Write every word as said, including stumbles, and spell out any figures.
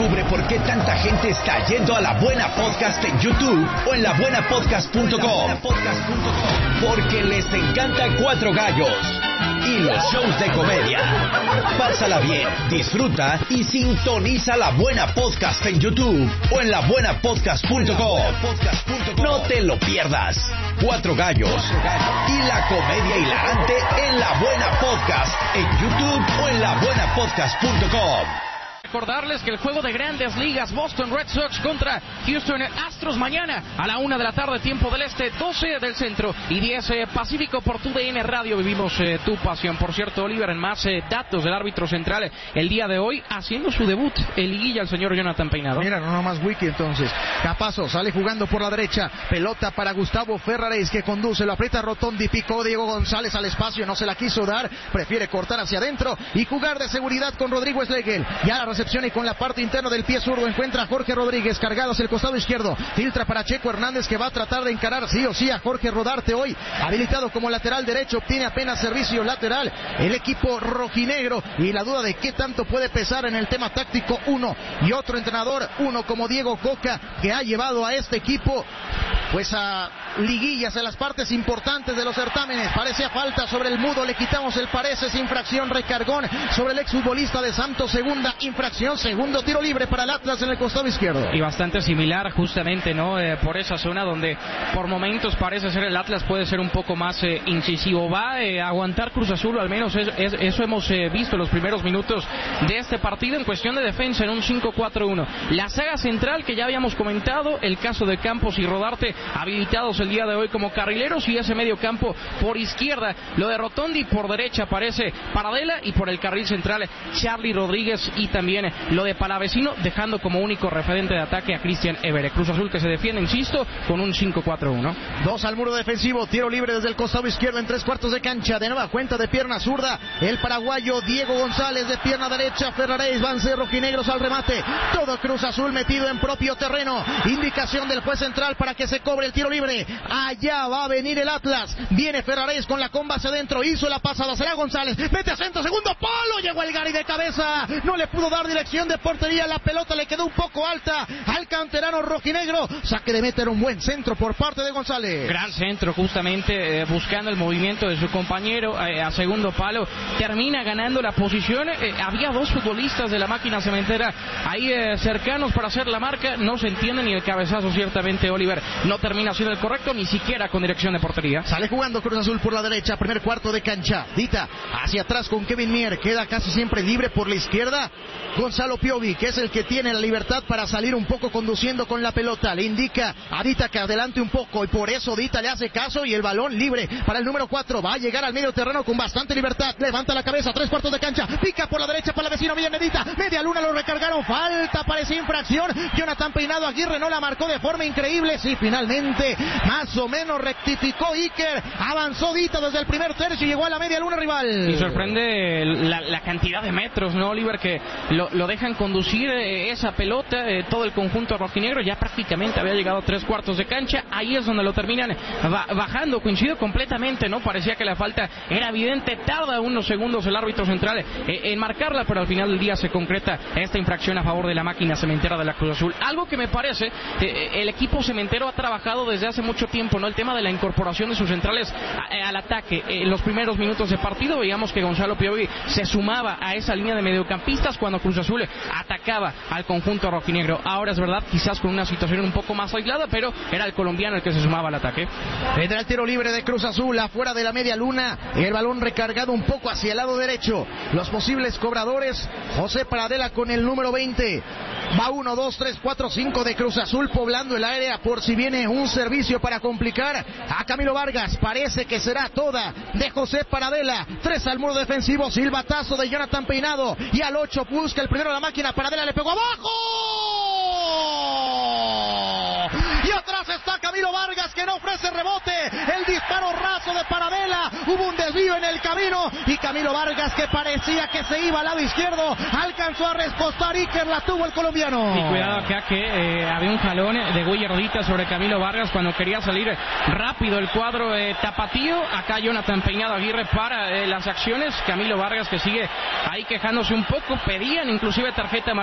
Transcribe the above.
Descubre por qué tanta gente está yendo a La Buena Podcast en YouTube o en la buena podcast punto com. Porque les encanta Cuatro Gallos y los shows de comedia. Pásala bien, disfruta y sintoniza La Buena Podcast en YouTube o en la buena podcast punto com. No te lo pierdas. Cuatro Gallos y la comedia hilarante en La Buena Podcast en YouTube o en la buena podcast punto com. Recordarles que el juego de Grandes Ligas, Boston Red Sox contra Houston Astros, mañana a la una de la tarde, tiempo del este, doce del centro y diez eh, Pacífico, por tu D N Radio. Vivimos eh, tu pasión. Por cierto, Oliver, en más eh, datos del árbitro central el día de hoy, haciendo su debut en liguilla, el señor Jonathan Peinado. Mira, no nomás Wiki entonces. Capazo sale jugando por la derecha, pelota para Gustavo Ferraréis, que conduce, lo aprieta Rotondi, picó Diego González al espacio, no se la quiso dar, prefiere cortar hacia adentro y jugar de seguridad con Rodrigo Schlegel. Ya la recepción y con la parte interna del pie zurdo encuentra a Jorge Rodríguez, cargado hacia el costado izquierdo, filtra para Checo Hernández, que va a tratar de encarar sí o sí a Jorge Rodarte, hoy habilitado como lateral derecho, obtiene apenas servicio lateral el equipo rojinegro, y la duda de qué tanto puede pesar en el tema táctico uno y otro entrenador, uno como Diego Coca, que ha llevado a este equipo pues a liguillas en las partes importantes de los certámenes. Parecía falta sobre el mudo, le quitamos el parece, es infracción, recargón sobre el exfutbolista de Santos, segunda infracción, segundo tiro libre para el Atlas en el costado izquierdo. Y bastante similar justamente, ¿no? Eh, por esa zona donde por momentos parece ser el Atlas puede ser un poco más eh, incisivo. Va a eh, aguantar Cruz Azul, al menos es, es, eso hemos eh, visto en los primeros minutos de este partido en cuestión de defensa en un cinco cuatro uno. La saga central que ya habíamos comentado, el caso de Campos y Rodarte habilitados el día de hoy como carrileros, y ese medio campo por izquierda, lo de Rotondi, por derecha aparece Paradela, y por el carril central Charlie Rodríguez, y también lo de Palavecino, dejando como único referente de ataque a Cristian Everett. Cruz Azul que se defiende, insisto, con un cinco cuatro uno. Dos al muro defensivo, tiro libre desde el costado izquierdo en tres cuartos de cancha, de nueva cuenta de pierna zurda, el paraguayo Diego González, de pierna derecha Ferraréis, van ser rojinegros al remate, todo Cruz Azul metido en propio terreno, indicación del juez central para que se cobre el tiro libre. Allá va a venir el Atlas, viene Ferraréis con la comba hacia adentro, hizo la pasada, será González, mete a centro, segundo palo, llegó el Gary de cabeza, no le pudo dar dirección de portería, la pelota le quedó un poco alta al canterano rojinegro, saque de meta, era un buen centro por parte de González. Gran centro, justamente eh, buscando el movimiento de su compañero eh, a segundo palo, termina ganando la posición. Eh, había dos futbolistas de la máquina cementera ahí eh, cercanos para hacer la marca, no se entiende, ni el cabezazo ciertamente, Oliver, no termina siendo el correcto, ni siquiera con dirección de portería. Sale jugando Cruz Azul por la derecha, primer cuarto de cancha, Dita hacia atrás con Kevin Mier, queda casi siempre libre por la izquierda Gonzalo Piovi, que es el que tiene la libertad para salir un poco conduciendo con la pelota, le indica a Dita que adelante un poco, y por eso Dita le hace caso, y el balón libre para el número cuatro, va a llegar al medio terreno con bastante libertad, levanta la cabeza, tres cuartos de cancha, pica por la derecha para la vecino, viene Dita, media luna, lo recargaron, falta, parece infracción, Jonathan Peinado, Aguirre no la marcó de forma increíble, sí, finalmente, más o menos rectificó Iker, avanzó Dita desde el primer tercio y llegó a la media luna rival. Y sorprende la, la cantidad de metros, ¿no, Oliver? Que lo, lo dejan conducir eh, esa pelota, eh, todo el conjunto rojinegro, ya prácticamente había llegado a tres cuartos de cancha, ahí es donde lo terminan ba bajando, coincido completamente, ¿no? Parecía que la falta era evidente, tarda unos segundos el árbitro central eh, en marcarla, pero al final del día se concreta esta infracción a favor de la máquina cementera de la Cruz Azul. Algo que me parece, eh, el equipo cementero ha trabajado desde hace mucho tiempo, ¿no? El tema de la incorporación de sus centrales a, al ataque. En los primeros minutos de partido veíamos que Gonzalo Piovi se sumaba a esa línea de mediocampistas cuando Cruz Azul atacaba al conjunto rojinegro. Ahora es verdad, quizás con una situación un poco más aislada, pero era el colombiano el que se sumaba al ataque. Vendrá el tiro libre de Cruz Azul afuera de la media luna, el balón recargado un poco hacia el lado derecho. Los posibles cobradores, José Paradela con el número veinte. Va uno, dos, tres, cuatro, cinco de Cruz Azul poblando el área por si viene un servicio para complicar a Camilo Vargas. Parece que será toda de José Paradela. Tres al muro defensivo, silbatazo de Jonathan Peinado. Y al ocho busca el primero de la máquina. Paradela le pegó abajo. Y atrás está Camilo Vargas, que no ofrece rebote. El disparo raso de Paradela. Hubo un desvío en el camino. Y Camilo Vargas, que parecía que se iba al lado izquierdo, alcanzó a respostar. Iker la tuvo el colombiano. Y cuidado acá que eh, había un jalón de Guillardita sobre Camilo Vargas cuando quería salir rápido el cuadro eh, tapatío. Acá Jonathan Peinado Aguirre para eh, las acciones. Camilo Vargas que sigue ahí quejándose un poco. Pedían inclusive tarjeta amarilla.